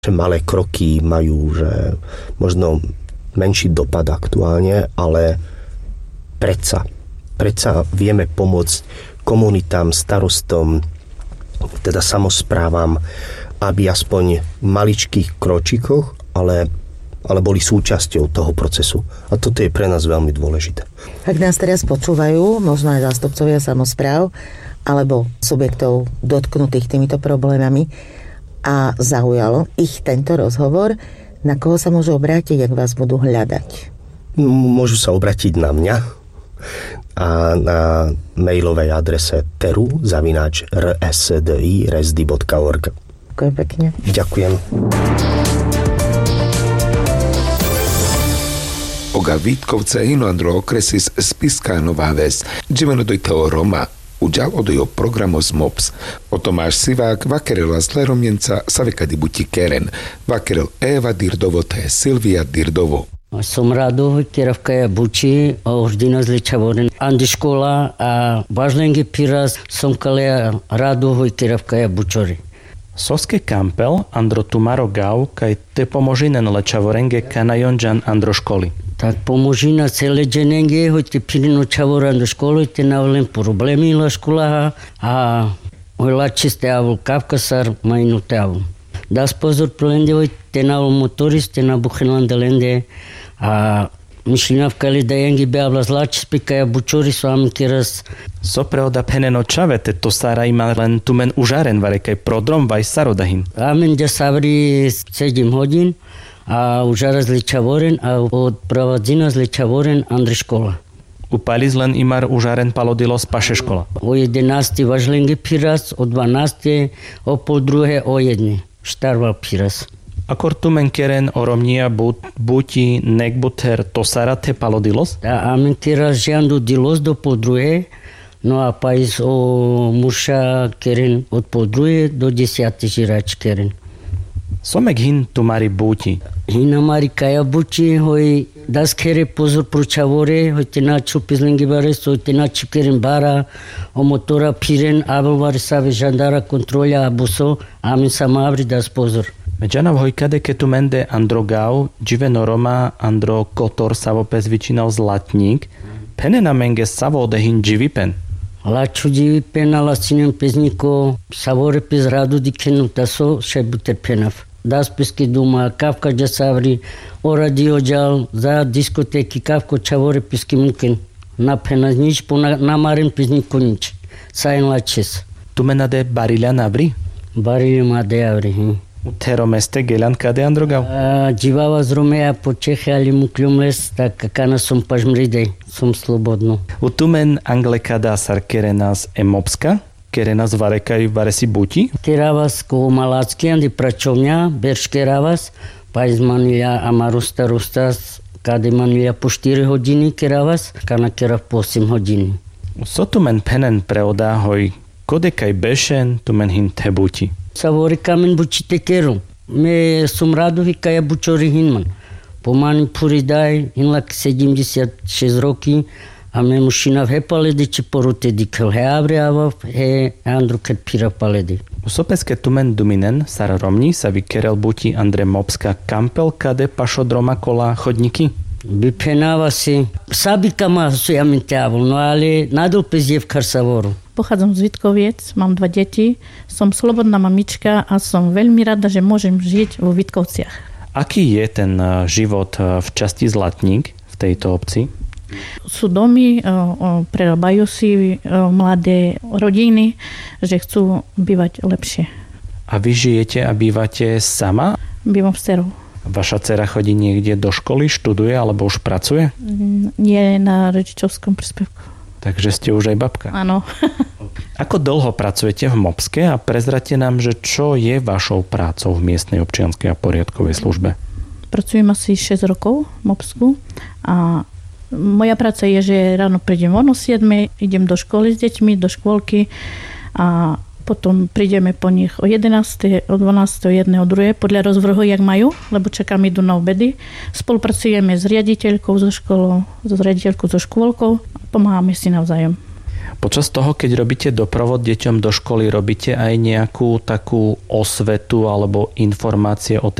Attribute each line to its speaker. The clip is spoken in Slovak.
Speaker 1: že malé kroky majú, že možno menší dopad aktuálne, ale predsa vieme pomôcť komunitám, starostom, teda samosprávam, aby aspoň v maličkých kročikoch, ale boli súčasťou toho procesu. A toto je pre nás veľmi dôležité.
Speaker 2: Ak nás teraz počúvajú, možno aj zástupcovia samospráv alebo subjektov dotknutých týmito problémami a zaujalo ich tento rozhovor, na koho sa môžu obrátiť, ak vás budú hľadať?
Speaker 1: Môžu sa obrátiť na mňa a na mailovej adrese teru@rsdi.org.
Speaker 2: Ďakujem pekne.
Speaker 1: Ďakujem.
Speaker 3: Oga Vitkovce Hinandro okresis Spiská Nová Ves, dživenodojteo Roma, uđal odojo programo MOPS. O Tomáš Sivák, vakerela Zleromjenca, savekadi buti keren, vakerel Eva Dirdovo te Silvia Dirdovo.
Speaker 4: Som Rado, Kiravka je buči, oždina zličavoren Andi škola a važlengi piras som kalea Rado, Kiravka je bučori.
Speaker 5: Soske kampel Andro Tumaro Gau, kaj te pomožinen lečavorenge kanajonđan Andro školi.
Speaker 4: Tak pomoži na celé dženenge, hoďte pirino čavoran do školy, te navlen problemi la škola a hojla čiste avul kavkasar majnu te avul. Das pozor plende, hoďte navl motorist, te nabuchenlande lende a mišljina v kali da jengi beavla zlači spikaja bučori s vami kiras.
Speaker 5: Sopreoda peneno čavete, to sara ima len tumen užaren varekaj prodrom vaj sarodahin.
Speaker 4: Amen da savri 7 hodin, a už raz ličavoren a od pravadzina zličavoren Andri škola.
Speaker 5: Upaliz len imar užaren palodilos paše škola.
Speaker 4: O 11. važlengi piras, o 12. o pol druhé o 1. Štarval piras.
Speaker 5: Akor tumen keren oromnia buti nekbuter tosarate palodilos?
Speaker 4: A amen kiras žandu dilos do pol druhé, no a pais o muša keren od pol druhé do 10. žirač keren.
Speaker 5: Somek hin tumari buti.
Speaker 4: Hina mari kaya buti, hoj das kere pozor pro čavore, hoj te naču pizlengi bares, hoj te naču keren bara, o motora piren, abel var save žandara kontrolja abuso, amen samavri das pozor.
Speaker 5: Međana vhojkade ketumende Andro Gau, dživeno Roma Andro Kotor savopes vyčinal zlatník, pene na menge savodehin dživipen.
Speaker 4: Laču dživipen, ala sinem pezniko, savore pez radu dikenu taso, šebuter penav. Das peski duma, kavka džasavri, o radio džal, za diskoteki, kavko čavore peski muken. Na penaz nič, po namaren pezniko nič. Sajen lačes.
Speaker 5: Tumenade barilja navri?
Speaker 4: Barilja made avri,
Speaker 5: Utero meste gelan kade Androgau?
Speaker 4: Dživava z Romeja po Čehe ali muklumles, tak kana som pažmridej, som slobodno.
Speaker 5: Utumen anglekada sar kerenas emopska, kerenas varekaj varesi buti?
Speaker 4: Keravas ko malacki andi pračovnja, berš keravas, pa iz manilja amaru starostas, kade manilja po 4 hodiny keravas, kana kerav po 8 hodiny.
Speaker 5: Sotumen penen preoda hoj kodekaj bešen tumen hin te buti.
Speaker 4: Savori kamen bučite keru. Me som Rado Hikaja bučori hinman. Pomani puri daj, hinlak 76 roky, a me mušina v hepaledi či porute dikel. He avre avav, he andru ket pira paledi.
Speaker 5: Usopeske tumen duminen, sar romni sa vykerel buti Andre Mopska kampel, kade pašo droma kola chodníky?
Speaker 4: Vypenava si. Sabikama su ja min teavol, no ale nadol peziev karsavoru.
Speaker 6: Pochádzam z Vitkoviec, mám 2 deti, som slobodná mamička a som veľmi rada, že môžem žiť vo Vitkovciach.
Speaker 5: Aký je ten život v časti Zlatník v tejto obci?
Speaker 6: Sú domy, prerábajú si mladé rodiny, že chcú bývať lepšie.
Speaker 5: A vy žijete a bývate sama?
Speaker 6: Bývam s dcerou.
Speaker 5: Vaša dcera chodí niekde do školy, študuje alebo už pracuje?
Speaker 6: Nie na rodičovskom príspevku.
Speaker 5: Takže ste už aj babka?
Speaker 6: Áno.
Speaker 5: Ako dlho pracujete v MOPSke a prezrate nám, že čo je vašou prácou v miestnej občianskej a poriadkovej službe?
Speaker 6: Pracujem asi 6 rokov v MOPSku a moja práca je, že ráno prídem o 7, idem do školy s deťmi, do škôlky a potom prídeme po nich o 11, o 12, o 1, o 2, podľa rozvrhu, jak majú, lebo čakám, idú na obedy. Spolupracujeme s riaditeľkou so školou, s riaditeľkou so škôlkou a pomáhame si navzájom.
Speaker 5: Počas toho, keď robíte doprovod deťom do školy, robíte aj nejakú takú osvetu alebo informácie o